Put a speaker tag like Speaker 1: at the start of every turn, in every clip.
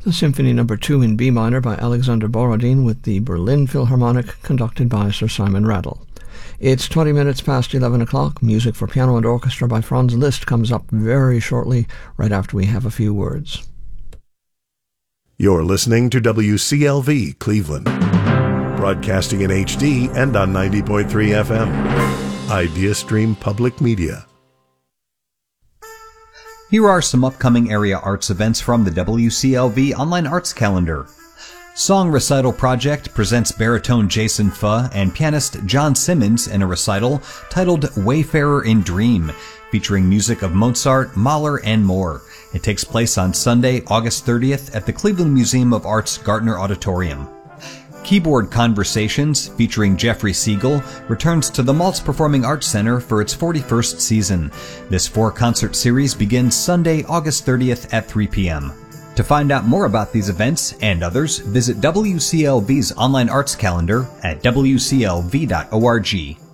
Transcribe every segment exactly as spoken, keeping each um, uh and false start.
Speaker 1: the Symphony Number two in B minor by Alexander Borodin with the Berlin Philharmonic conducted by Sir Simon Rattle. It's twenty minutes past eleven o'clock. Music for piano and orchestra by Franz Liszt comes up very shortly, right after we have a few words.
Speaker 2: You're listening to W C L V Cleveland, broadcasting in H D and on ninety point three F M. IdeaStream Public Media.
Speaker 3: Here are some upcoming area arts events from the W C L V Online Arts Calendar. Song Recital Project presents baritone Jason Fuh and pianist John Simmons in a recital titled Wayfarer in Dream, featuring music of Mozart, Mahler, and more. It takes place on Sunday, August thirtieth at the Cleveland Museum of Art's Gartner Auditorium. Keyboard Conversations, featuring Jeffrey Siegel, returns to the Maltz Performing Arts Center for its forty-first season. This four-concert series begins Sunday, August thirtieth at three p.m. To find out more about these events and others, visit W C L V's online arts calendar at w c l v dot org.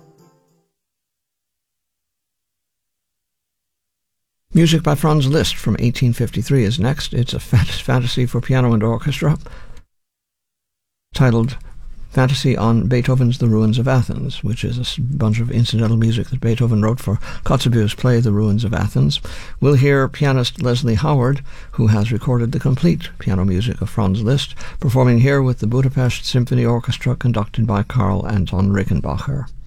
Speaker 1: Music by Franz Liszt from eighteen fifty-three is next. It's a fantasy for piano and orchestra titled Fantasy on Beethoven's The Ruins of Athens, which is a bunch of incidental music that Beethoven wrote for Kotzebue's play The Ruins of Athens. We'll hear pianist Leslie Howard, who has recorded the complete piano music of Franz Liszt, performing here with the Budapest Symphony Orchestra conducted by Karl Anton Rickenbacher.